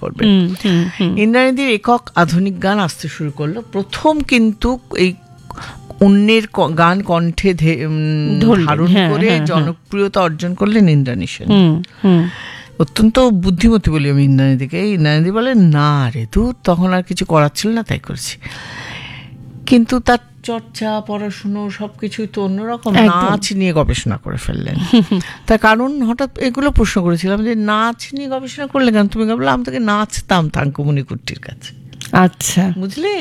করবেন। ইন্দ্রাণীদির একক আধুনিক গান আসতে শুরু করলো। প্রথম কিন্তু এই অন্যের গান কণ্ঠে ধারণ করে জনপ্রিয়তা অর্জন করলেন ইন্দ্রাণী সেন। অত্যন্ত বুদ্ধিমতী বলি আমি ইন্দ্রাণীদিকে। ইন্দ্রাণীদি বলে না রে দূর, তখন আর কিছু করার ছিল না, তাই করেছি। কিন্তু তার চর্চা, পড়াশুনো সবকিছুই তো অন্যরকম। নাচ নিয়ে গবেষণা করে ফেললেন। তার কারণ হঠাৎ এগুলো প্রশ্ন করেছিলাম যে নাচ নিয়ে গবেষণা করলে কেন তুমি? বললাম আমি তোকে নাচতাম তাঙ্কুমণি কুট্টির কাছে। আচ্ছা, বুঝলি?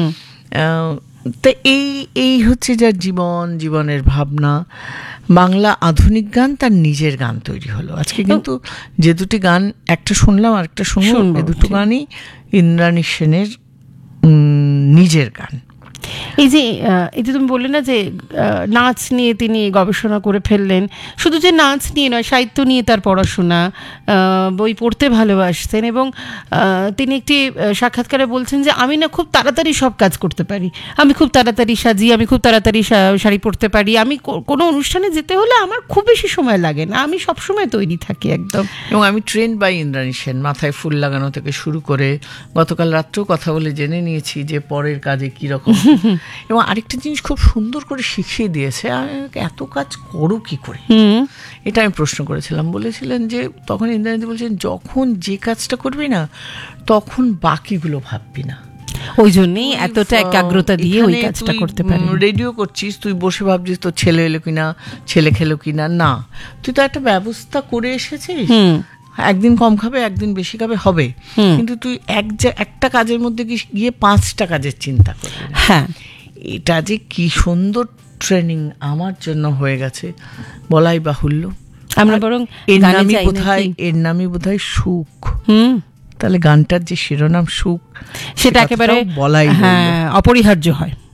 তা এই হচ্ছে যার জীবনের ভাবনা। বাংলা আধুনিক গান, তার নিজের গান তৈরি হলো। আজকে কিন্তু যে দুটি গান, একটা শুনলাম আর একটা শুনবো, এই দুটো গানই ইন্দ্রাণী সেনের নিজের গান। এই যে তুমি বললে না যে নাচ নিয়ে তিনি গবেষণা করে ফেললেন, শুধু যে নাচ নিয়ে নয়, সাহিত্য নিয়ে তার পড়াশোনা, বই পড়তে ভালোবাসতেন। এবং তিনি একটি সাক্ষাৎকারে বলছেন যে আমি না খুব তাড়াতাড়ি সব কাজ করতে পারি, আমি খুব তাড়াতাড়ি সাজি, আমি খুব তাড়াতাড়ি শাড়ি পরতে পারি, আমি কোনো অনুষ্ঠানে যেতে হলে আমার খুব বেশি সময় লাগে না, আমি সবসময় তৈরি থাকি একদম। এবং আমি ট্রেন্ড বাই ইন্দ্রাণী সেন, মাথায় ফুল লাগানো থেকে শুরু করে গতকাল রাত্রেও কথা বলে জেনে নিয়েছি যে পরের কাজে কীরকম। এবং আরেকটা জিনিস খুব সুন্দর করে শিখিয়ে দিয়েছে, এত কাজ করো কি করে, এটা আমি প্রশ্ন করেছিলাম। বলেছিলেন যে তখন ইন্দ্রাণীদি বলছেন যখন যে কাজটা করবি না তখন বাকিগুলো ভাববি না। ওই জন্যই এতটা একাগ্রতা দিয়ে ওই কাজটা করতে পারি। রেডিও করছিস, তুই বসে ভাবছিস তোর ছেলে এলো কিনা, ছেলে খেলো কিনা, না, তুই তো একটা ব্যবস্থা করে এসেছিস। একদিন কম খাবে, একদিন বেশি খাবে, হবে, কিন্তু তুই একটা কাজের মধ্যে গিয়ে 5টা কাজের চিন্তা করবি। হ্যাঁ, এটা যে কি সুন্দর ট্রেনিং আমার জন্য হয়ে গেছে বলাই বাহুল্য। আমরা বরং এর নামই বোধহয় সুখ। তাহলে গানটার যে শিরোনাম সুখ, সেটা একেবারে বলাই অপরিহার্য হয়।